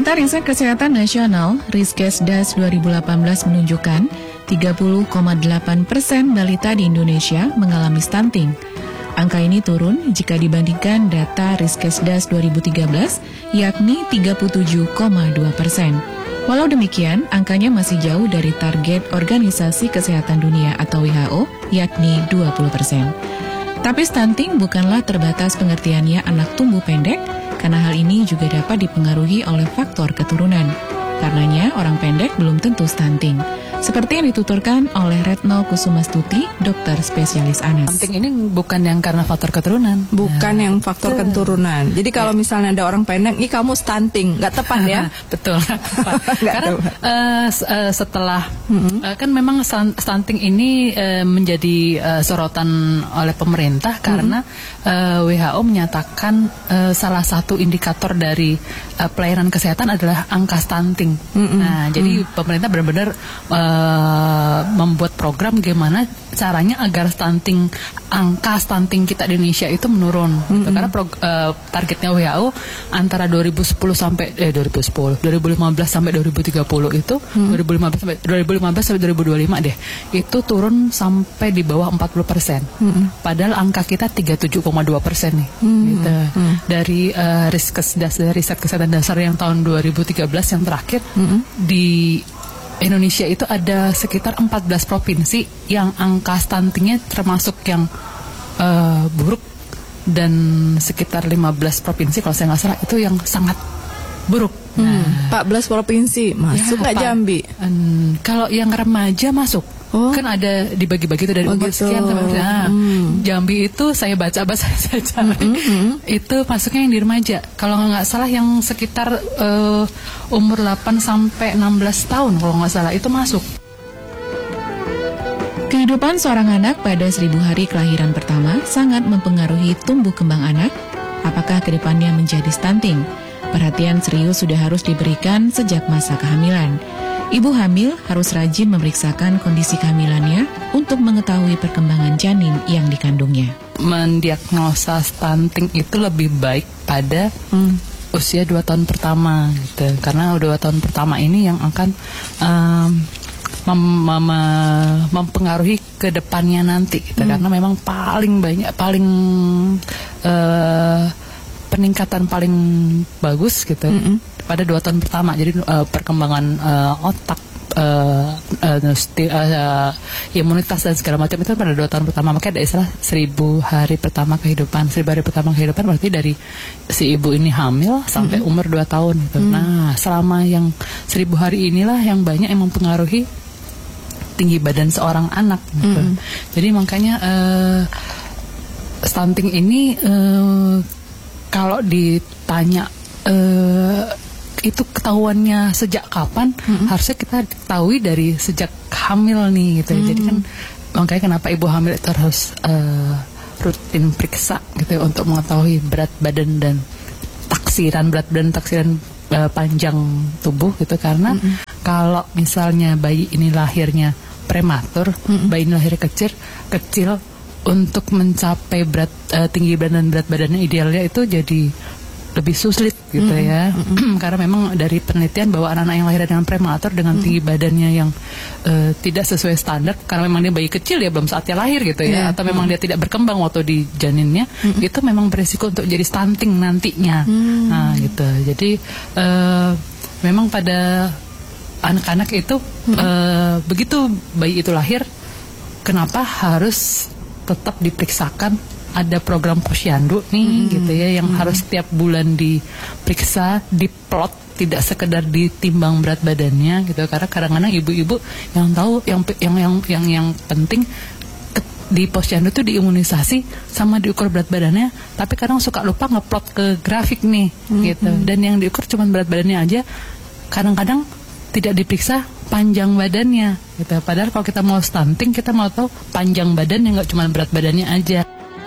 Data Riset Kesehatan Nasional Riskesdas 2018 menunjukkan 30,8% balita di Indonesia mengalami stunting. Angka ini turun jika dibandingkan data Riskesdas 2013, yakni 37,2%. Walau demikian, angkanya masih jauh dari target Organisasi Kesehatan Dunia atau WHO, yakni 20%. Tapi stunting bukanlah terbatas pengertiannya anak tumbuh pendek, karena hal ini juga dapat dipengaruhi oleh faktor keturunan. Karenanya, orang pendek belum tentu stunting. Seperti yang dituturkan oleh Retno Kusumastuti, dokter spesialis anak. Stunting ini bukan yang karena faktor keturunan. Bukan yang faktor keturunan. Jadi kalau misalnya ada orang pendek, ih kamu stunting, nggak tepat ya? Betul. Karena setelah kan memang stunting ini menjadi sorotan oleh pemerintah karena WHO menyatakan salah satu indikator dari pelayanan kesehatan adalah angka stunting. Nah, jadi pemerintah benar-benar membuat program gimana caranya agar angka stunting kita di Indonesia itu menurun. Karena targetnya WHO antara 2015 sampai 2030 itu 2015 sampai 2025 deh. Itu turun sampai di bawah 40%. Padahal angka kita 37,2% nih. Gitu. Dari Riskesdas, dari Riset Kesehatan Dasar yang tahun 2013 yang terakhir di Indonesia itu ada sekitar 14 provinsi yang angka stuntingnya termasuk yang buruk, dan sekitar 15 provinsi kalau saya nggak salah itu yang sangat buruk. 14 provinsi masuk nggak Jambi? Kalau yang remaja masuk. Kan ada dibagi-bagi itu dari umur sekian sampai Jambi itu saya baca saja itu masuknya yang di remaja. Kalau nggak salah yang sekitar umur 8 sampai 16 tahun kalau nggak salah itu masuk. Kehidupan seorang anak pada 1000 hari kelahiran pertama sangat mempengaruhi tumbuh kembang anak. Apakah kedepannya menjadi stunting? Perhatian serius sudah harus diberikan sejak masa kehamilan. Ibu hamil harus rajin memeriksakan kondisi kehamilannya untuk mengetahui perkembangan janin yang dikandungnya. Mendiagnosa stunting itu lebih baik pada usia 2 tahun pertama gitu. Karena 2 tahun pertama ini yang akan mempengaruhi ke depannya nanti gitu. Karena memang peningkatan paling bagus gitu pada 2 tahun pertama. Jadi perkembangan otak, imunitas dan segala macam itu pada 2 tahun pertama. Makanya ada istilah 1000 hari pertama kehidupan. 1000 hari pertama kehidupan berarti dari si ibu ini hamil sampai umur 2 tahun gitu. Nah, selama yang 1000 hari inilah yang banyak yang mempengaruhi tinggi badan seorang anak gitu. Jadi makanya stunting ini kalau ditanya itu ketahuannya sejak kapan, harusnya kita ketahui dari sejak hamil nih gitu. Jadi kan makanya kenapa ibu hamil itu harus rutin periksa gitu untuk mengetahui berat badan dan taksiran panjang tubuh gitu. Karena kalau misalnya bayi ini lahirnya prematur, bayi ini lahir kecil untuk mencapai tinggi badan dan berat badannya idealnya itu jadi lebih sulit gitu ya. Karena memang dari penelitian bahwa anak-anak yang lahir dengan prematur dengan tinggi badannya yang tidak sesuai standar, karena memang dia bayi kecil ya belum saatnya lahir gitu ya, atau memang dia tidak berkembang waktu di janinnya, itu memang beresiko untuk jadi stunting nantinya. Nah gitu. Jadi memang pada anak-anak itu begitu bayi itu lahir, kenapa harus tetap diperiksakan? Ada program posyandu nih gitu ya, yang harus setiap bulan diperiksa, diplot, tidak sekedar ditimbang berat badannya gitu. Karena kadang-kadang ibu-ibu yang tahu yang penting di posyandu itu diimunisasi sama diukur berat badannya, tapi kadang suka lupa ngeplot ke grafik nih gitu. Dan yang diukur cuma berat badannya aja, kadang-kadang tidak diperiksa panjang badannya gitu. Padahal kalau kita mau stunting, kita mau tahu panjang badannya, nggak cuma berat badannya aja.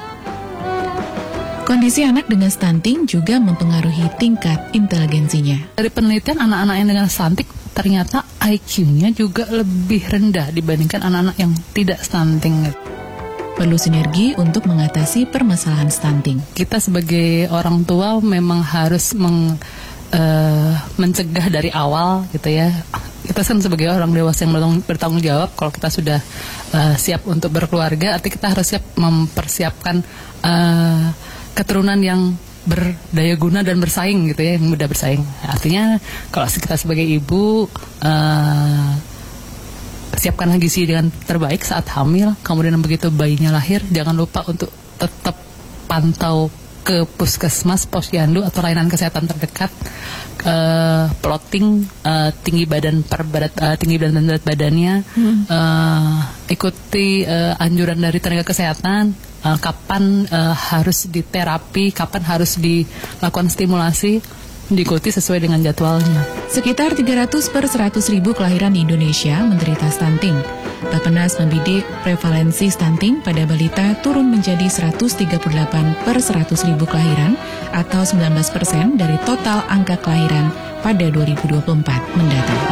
Kondisi anak dengan stunting juga mempengaruhi tingkat inteligensinya. Dari penelitian, anak-anak yang dengan stunting ternyata IQ-nya juga lebih rendah dibandingkan anak-anak yang tidak stunting. Perlu sinergi untuk mengatasi permasalahan stunting. Kita sebagai orang tua memang harus mencegah dari awal gitu ya. Kita kan sebagai orang dewasa yang bertanggung jawab, kalau kita sudah siap untuk berkeluarga, artinya kita harus siap mempersiapkan keturunan yang berdaya guna dan bersaing gitu ya, yang mudah bersaing. Artinya kalau kita sebagai ibu siapkanlah gizi dengan terbaik saat hamil, kemudian begitu bayinya lahir, jangan lupa untuk tetap pantau ke puskesmas, posyandu atau layanan kesehatan terdekat, plotting tinggi badan dan berat badannya, ikuti anjuran dari tenaga kesehatan, kapan harus diterapi, kapan harus dilakukan stimulasi, diikuti sesuai dengan jadwalnya. Sekitar 300 per 100 ribu kelahiran di Indonesia menderita stunting. Bappenas membidik prevalensi stunting pada balita turun menjadi 138 per 100 ribu kelahiran atau 19% dari total angka kelahiran pada 2024 mendatang.